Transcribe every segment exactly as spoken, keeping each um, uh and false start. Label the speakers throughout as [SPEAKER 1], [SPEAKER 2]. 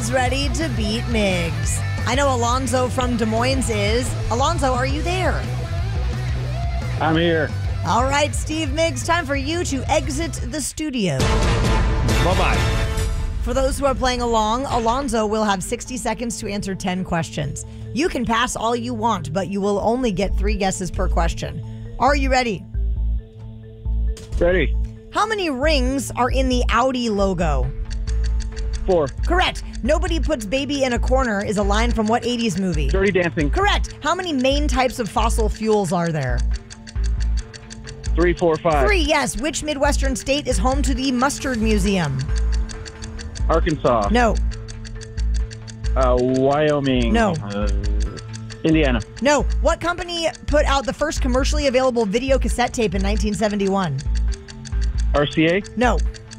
[SPEAKER 1] is ready to beat Migs. I know Alonzo from Des Moines is. Alonzo, are you there?
[SPEAKER 2] I'm here.
[SPEAKER 1] All right, Steve Migs, time for you to exit the studio.
[SPEAKER 2] Bye-bye.
[SPEAKER 1] For those who are playing along, Alonzo will have sixty seconds to answer ten questions. You can pass all you want, but you will only get three guesses per question. Are you ready?
[SPEAKER 2] Ready.
[SPEAKER 1] How many rings are in the Audi logo?
[SPEAKER 2] Four.
[SPEAKER 1] Correct. Nobody puts baby in a corner is a line from what eighties movie?
[SPEAKER 2] Dirty Dancing.
[SPEAKER 1] Correct. How many main types of fossil fuels are there?
[SPEAKER 2] Three, four, five.
[SPEAKER 1] Three, yes. Which Midwestern state is home to the Mustard Museum?
[SPEAKER 2] Arkansas.
[SPEAKER 1] No.
[SPEAKER 2] Uh, Wyoming.
[SPEAKER 1] No.
[SPEAKER 2] Uh, Indiana.
[SPEAKER 1] No. What company put out the first commercially available video cassette tape in nineteen seventy-one?
[SPEAKER 2] R C A.
[SPEAKER 1] No.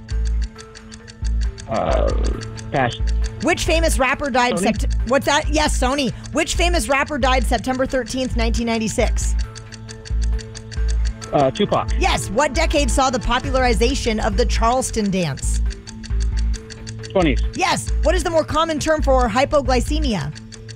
[SPEAKER 2] Uh, pass.
[SPEAKER 1] Which famous rapper died...
[SPEAKER 2] Sony?
[SPEAKER 1] Sept- What's that? Yes, Sony. Which famous rapper died September thirteenth, nineteen ninety-six?
[SPEAKER 2] Uh, Tupac.
[SPEAKER 1] Yes. What decade saw the popularization of the Charleston dance?
[SPEAKER 2] twenties.
[SPEAKER 1] Yes. What is the more common term for hypoglycemia?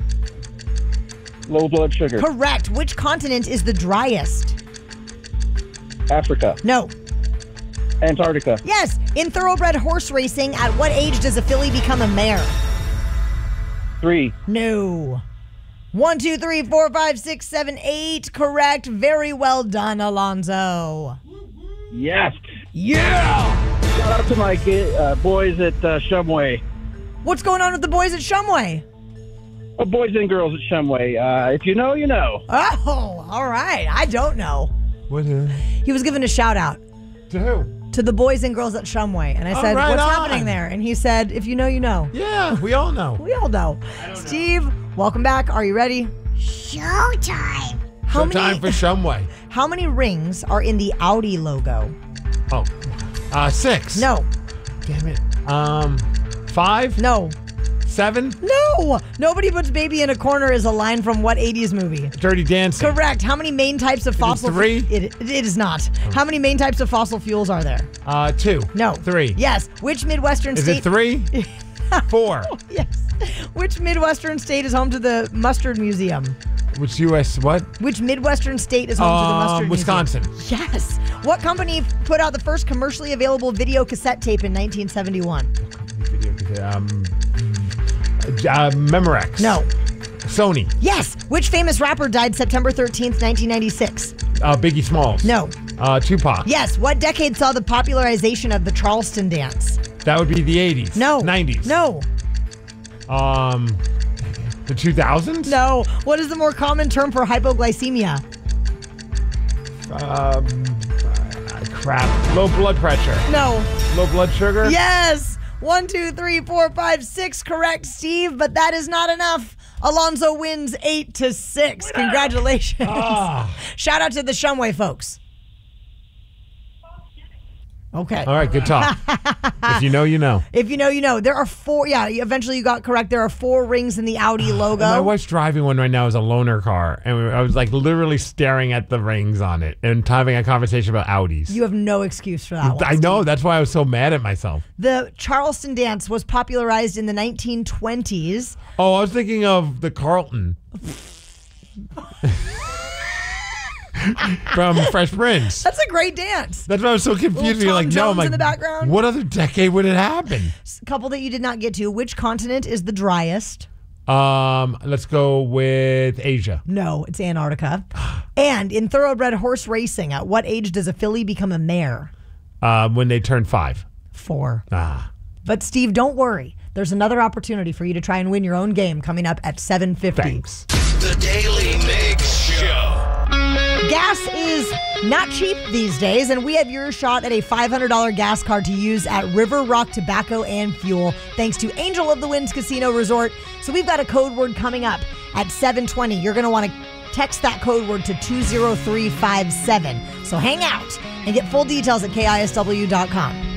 [SPEAKER 2] Low blood sugar.
[SPEAKER 1] Correct. Which continent is the driest?
[SPEAKER 2] Africa.
[SPEAKER 1] No.
[SPEAKER 2] Antarctica.
[SPEAKER 1] Yes. In thoroughbred horse racing, at what age does a filly become a mare?
[SPEAKER 2] Three.
[SPEAKER 1] No. One, two, three, four, five, six, seven, eight. Correct. Very well done, Alonzo.
[SPEAKER 2] Yes.
[SPEAKER 1] Yeah.
[SPEAKER 2] Shout out to my kid, uh, boys at uh, Shumway.
[SPEAKER 1] What's going on with the boys at Shumway?
[SPEAKER 2] Uh, boys and girls at Shumway. Uh, if you know, you know.
[SPEAKER 1] Oh, all right. I don't know.
[SPEAKER 3] What? Uh,
[SPEAKER 1] He was given a shout out
[SPEAKER 3] to who?
[SPEAKER 1] to the boys and girls at Shumway. And I
[SPEAKER 3] Oh,
[SPEAKER 1] said,
[SPEAKER 3] right
[SPEAKER 1] what's
[SPEAKER 3] on.
[SPEAKER 1] happening there? And he said, if you know, you know.
[SPEAKER 3] Yeah, we all know.
[SPEAKER 1] We all know. Steve, know. Welcome back. Are you ready?
[SPEAKER 4] Showtime.
[SPEAKER 1] How
[SPEAKER 3] Some time
[SPEAKER 1] many,
[SPEAKER 3] for Shumway.
[SPEAKER 1] How many rings are in the Audi logo?
[SPEAKER 3] Oh, uh, six.
[SPEAKER 1] No.
[SPEAKER 3] Damn it. Um, five?
[SPEAKER 1] No.
[SPEAKER 3] Seven?
[SPEAKER 1] No. Nobody puts baby in a corner is a line from what eighties movie?
[SPEAKER 3] Dirty Dancing.
[SPEAKER 1] Correct. How many main types of fossil...
[SPEAKER 3] three?
[SPEAKER 1] Fu- it, it is not. How many main types of fossil fuels are there?
[SPEAKER 3] Uh, two.
[SPEAKER 1] No.
[SPEAKER 3] Three.
[SPEAKER 1] Yes. Which Midwestern
[SPEAKER 3] Is
[SPEAKER 1] state...
[SPEAKER 3] it three? Four.
[SPEAKER 1] Yes. Which Midwestern state is home to the Mustard Museum?
[SPEAKER 3] Which U S what?
[SPEAKER 1] Which Midwestern state is home to the
[SPEAKER 3] Um,
[SPEAKER 1] Mustard
[SPEAKER 3] Wisconsin.
[SPEAKER 1] Museum? Yes. What company put out the first commercially available video cassette tape in nineteen seventy-one?
[SPEAKER 3] Um, uh, Memorex.
[SPEAKER 1] No.
[SPEAKER 3] Sony.
[SPEAKER 1] Yes. Which famous rapper died September thirteenth, nineteen ninety-six?
[SPEAKER 3] Uh, Biggie Smalls.
[SPEAKER 1] No.
[SPEAKER 3] Uh, Tupac.
[SPEAKER 1] Yes. What decade saw the popularization of the Charleston dance?
[SPEAKER 3] That would be the eighties.
[SPEAKER 1] No.
[SPEAKER 3] nineties.
[SPEAKER 1] No.
[SPEAKER 3] Um, the two thousands?
[SPEAKER 1] No. What is the more common term for hypoglycemia?
[SPEAKER 3] Um, uh, crap. Low blood pressure.
[SPEAKER 1] No.
[SPEAKER 3] Low blood sugar?
[SPEAKER 1] Yes. One, two, three, four, five, six. Correct, Steve, but that is not enough. Alonzo wins eight to six. Congratulations.
[SPEAKER 3] Ah.
[SPEAKER 1] Shout out to the Shumway folks. Okay.
[SPEAKER 3] All right, good talk. If you know, you know.
[SPEAKER 1] If you know, you know. There are four. Yeah, eventually you got correct. There are four rings in the Audi logo.
[SPEAKER 3] My wife's driving one right now as a loaner car, and we- I was like literally staring at the rings on it and having a conversation about Audis.
[SPEAKER 1] You have no excuse for that one,
[SPEAKER 3] I know.
[SPEAKER 1] Steve.
[SPEAKER 3] That's why I was so mad at myself.
[SPEAKER 1] The Charleston dance was popularized in the nineteen twenties.
[SPEAKER 3] Oh, I was thinking of the Carlton from Fresh Prince.
[SPEAKER 1] That's a great dance.
[SPEAKER 3] That's why I was so confused.
[SPEAKER 1] Little
[SPEAKER 3] You're
[SPEAKER 1] Tom
[SPEAKER 3] like, no,
[SPEAKER 1] Jones
[SPEAKER 3] I'm like,
[SPEAKER 1] in the background.
[SPEAKER 3] what other decade would it happen?
[SPEAKER 1] A couple that you did not get to. Which continent is the driest?
[SPEAKER 3] Um, let's go with Asia.
[SPEAKER 1] No, it's Antarctica. And in thoroughbred horse racing, at what age does a filly become a mare?
[SPEAKER 3] Uh, when they turn five.
[SPEAKER 1] Four.
[SPEAKER 3] Ah.
[SPEAKER 1] But Steve, don't worry. There's another opportunity for you to try and win your own game coming up at seven fifty.
[SPEAKER 3] Thanks.
[SPEAKER 5] The Daily Mix Show.
[SPEAKER 1] Gas is not cheap these days, and we have your shot at a five hundred dollars gas card to use at River Rock Tobacco and Fuel, thanks to Angel of the Winds Casino Resort. So we've got a code word coming up at seven twenty. You're going to want to text that code word to two zero three five seven. So hang out and get full details at K I S W dot com.